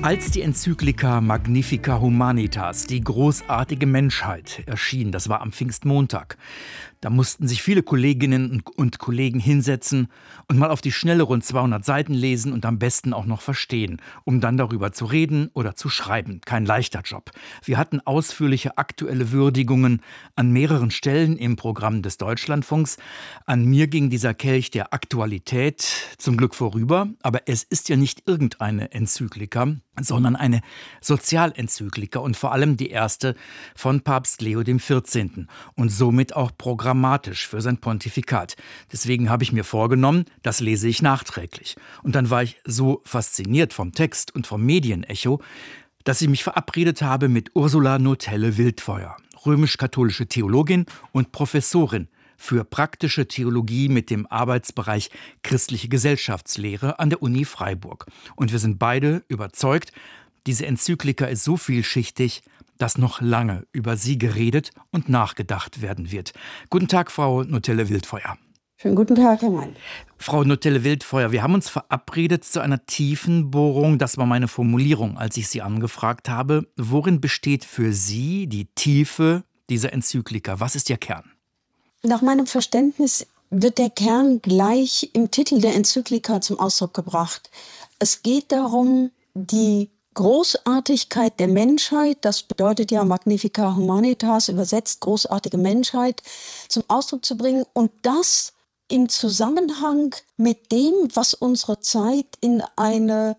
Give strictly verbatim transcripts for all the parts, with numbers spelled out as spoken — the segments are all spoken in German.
Als die Enzyklika Magnifica Humanitas, die großartige Menschheit, erschien, das war am Pfingstmontag, da mussten sich viele Kolleginnen und Kollegen hinsetzen und mal auf die Schnelle rund zweihundert Seiten lesen und am besten auch noch verstehen, um dann darüber zu reden oder zu schreiben. Kein leichter Job. Wir hatten ausführliche aktuelle Würdigungen an mehreren Stellen im Programm des Deutschlandfunks. An mir ging dieser Kelch der Aktualität zum Glück vorüber, aber es ist ja nicht irgendeine Enzyklika, sondern eine Sozialenzyklika und vor allem die erste von Papst Leo der vierzehnte. und somit auch programmatisch für sein Pontifikat. Deswegen habe ich mir vorgenommen, das lese ich nachträglich. Und dann war ich so fasziniert vom Text und vom Medienecho, dass ich mich verabredet habe mit Ursula Notelle-Wildfeuer, römisch-katholische Theologin und Professorin für praktische Theologie mit dem Arbeitsbereich christliche Gesellschaftslehre an der Uni Freiburg. Und wir sind beide überzeugt, diese Enzyklika ist so vielschichtig, dass noch lange über sie geredet und nachgedacht werden wird. Guten Tag, Frau Notelle-Wildfeuer. Schönen guten Tag, Herr Mein. Frau Notelle-Wildfeuer, wir haben uns verabredet zu einer Tiefenbohrung. Das war meine Formulierung, als ich Sie angefragt habe. Worin besteht für Sie die Tiefe dieser Enzyklika? Was ist Ihr Kern? Nach meinem Verständnis wird der Kern gleich im Titel der Enzyklika zum Ausdruck gebracht. Es geht darum, die Großartigkeit der Menschheit, das bedeutet ja Magnifica Humanitas, übersetzt großartige Menschheit, zum Ausdruck zu bringen und das im Zusammenhang mit dem, was unsere Zeit in eine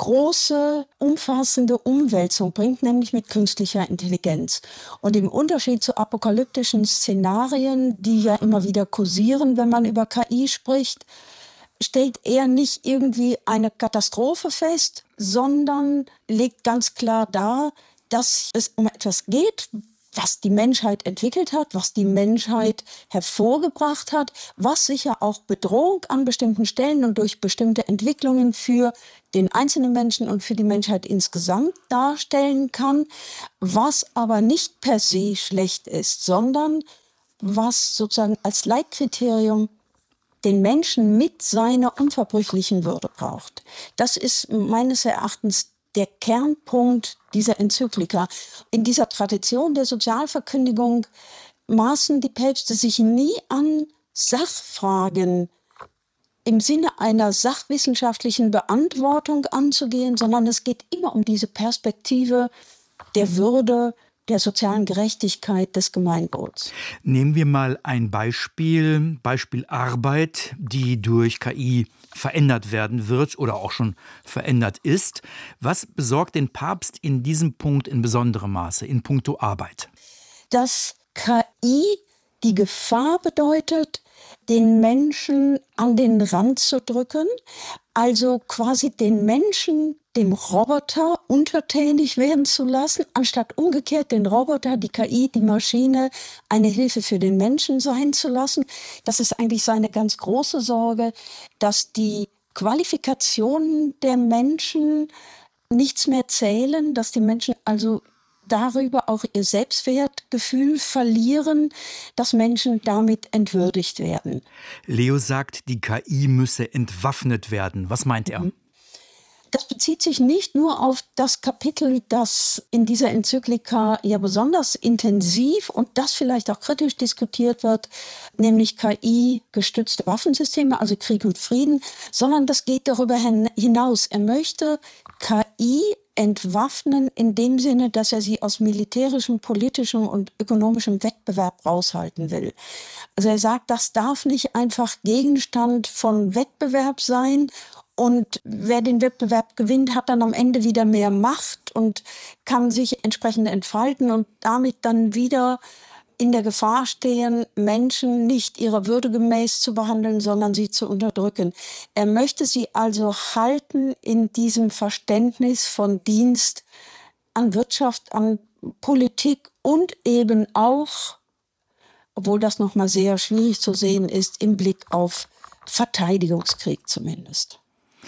große, umfassende Umwälzung bringt, nämlich mit künstlicher Intelligenz. Und im Unterschied zu apokalyptischen Szenarien, die ja immer wieder kursieren, wenn man über K I spricht, stellt er nicht irgendwie eine Katastrophe fest, sondern legt ganz klar dar, dass es um etwas geht, was die Menschheit entwickelt hat, was die Menschheit hervorgebracht hat, was sicher auch Bedrohung an bestimmten Stellen und durch bestimmte Entwicklungen für den einzelnen Menschen und für die Menschheit insgesamt darstellen kann, was aber nicht per se schlecht ist, sondern was sozusagen als Leitkriterium den Menschen mit seiner unverbrüchlichen Würde braucht. Das ist meines Erachtens der Kernpunkt dieser Enzyklika. In dieser Tradition der Sozialverkündigung maßen die Päpste sich nie an, Sachfragen im Sinne einer sachwissenschaftlichen Beantwortung anzugehen, sondern es geht immer um diese Perspektive der Würde, der sozialen Gerechtigkeit des Gemeinwohls. Nehmen wir mal ein Beispiel, Beispiel Arbeit, die durch K I verändert werden wird oder auch schon verändert ist. Was besorgt den Papst in diesem Punkt in besonderem Maße, in puncto Arbeit? Dass K I die Gefahr bedeutet, den Menschen an den Rand zu drücken, also quasi den Menschen dem Roboter untertänig werden zu lassen, anstatt umgekehrt den Roboter, die K I, die Maschine eine Hilfe für den Menschen sein zu lassen. Das ist eigentlich seine ganz große Sorge, dass die Qualifikationen der Menschen nichts mehr zählen, dass die Menschen also darüber auch ihr Selbstwertgefühl verlieren, dass Menschen damit entwürdigt werden. Leo sagt, die K I müsse entwaffnet werden. Was meint er? Das bezieht sich nicht nur auf das Kapitel, das in dieser Enzyklika ja besonders intensiv und das vielleicht auch kritisch diskutiert wird, nämlich K I-gestützte Waffensysteme, also Krieg und Frieden, sondern das geht darüber hinaus. Er möchte K I entwaffnen in dem Sinne, dass er sie aus militärischem, politischem und ökonomischem Wettbewerb raushalten will. Also er sagt, das darf nicht einfach Gegenstand von Wettbewerb sein. Und wer den Wettbewerb gewinnt, hat dann am Ende wieder mehr Macht und kann sich entsprechend entfalten und damit dann wieder in der Gefahr stehen, Menschen nicht ihrer Würde gemäß zu behandeln, sondern sie zu unterdrücken. Er möchte sie also halten in diesem Verständnis von Dienst an Wirtschaft, an Politik und eben auch, obwohl das nochmal sehr schwierig zu sehen ist, im Blick auf Verteidigungskrieg zumindest.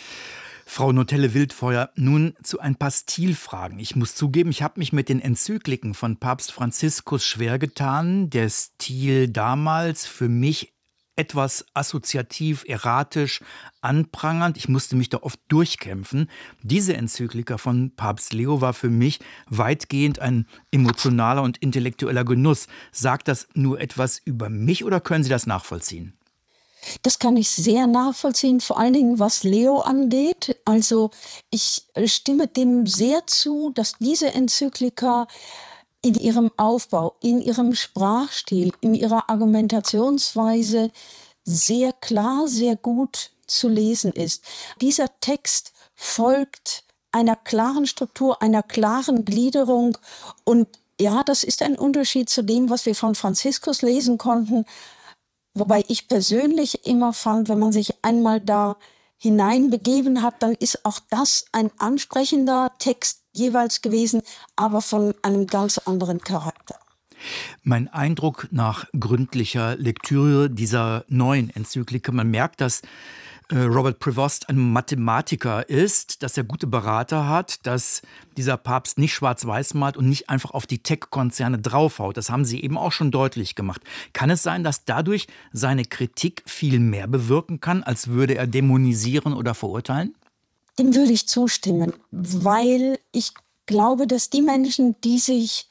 Frau Notelle-Wildfeuer, nun zu ein paar Stilfragen. Ich muss zugeben, ich habe mich mit den Enzykliken von Papst Franziskus schwer getan. Der Stil damals für mich etwas assoziativ, erratisch, anprangernd. Ich musste mich da oft durchkämpfen. Diese Enzyklika von Papst Leo war für mich weitgehend ein emotionaler und intellektueller Genuss. Sagt das nur etwas über mich oder können Sie das nachvollziehen? Das kann ich sehr nachvollziehen, vor allen Dingen was Leo angeht. Also ich stimme dem sehr zu, dass diese Enzyklika in ihrem Aufbau, in ihrem Sprachstil, in ihrer Argumentationsweise sehr klar, sehr gut zu lesen ist. Dieser Text folgt einer klaren Struktur, einer klaren Gliederung. Und ja, das ist ein Unterschied zu dem, was wir von Franziskus lesen konnten. Wobei ich persönlich immer fand, wenn man sich einmal da hineinbegeben hat, dann ist auch das ein ansprechender Text jeweils gewesen, aber von einem ganz anderen Charakter. Mein Eindruck nach gründlicher Lektüre dieser neuen Enzyklika, man merkt, dass äh, Robert Prevost ein Mathematiker ist, dass er gute Berater hat, dass dieser Papst nicht schwarz-weiß malt und nicht einfach auf die Tech-Konzerne draufhaut. Das haben Sie eben auch schon deutlich gemacht. Kann es sein, dass dadurch seine Kritik viel mehr bewirken kann, als würde er dämonisieren oder verurteilen? Dem würde ich zustimmen, weil ich glaube, dass die Menschen, die sich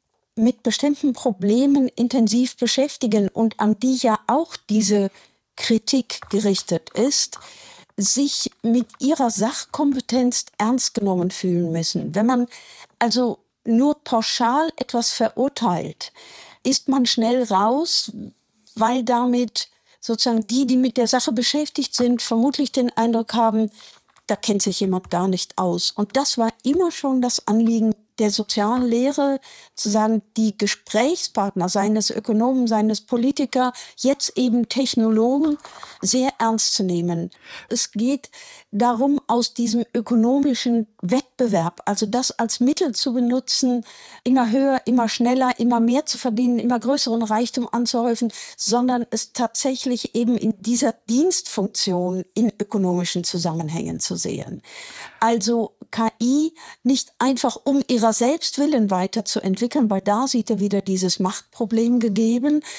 mit bestimmten Problemen intensiv beschäftigen und an die ja auch diese Kritik gerichtet ist, sich mit ihrer Sachkompetenz ernst genommen fühlen müssen. Wenn man also nur pauschal etwas verurteilt, ist man schnell raus, weil damit sozusagen die, die mit der Sache beschäftigt sind, vermutlich den Eindruck haben, da kennt sich jemand gar nicht aus. Und das war immer schon das Anliegen der sozialen Lehre, zu sagen, die Gesprächspartner, seien es Ökonomen, seien es Politiker, jetzt eben Technologen, sehr ernst zu nehmen. Es geht darum, aus diesem ökonomischen Wettbewerb, also das als Mittel zu benutzen, immer höher, immer schneller, immer mehr zu verdienen, immer größeren Reichtum anzuhäufen, sondern es tatsächlich eben in dieser Dienstfunktion in ökonomischen Zusammenhängen zu sehen. Also K I nicht einfach um ihrer selbst willen weiterzuentwickeln, weil da sieht er wieder dieses Machtproblem gegeben,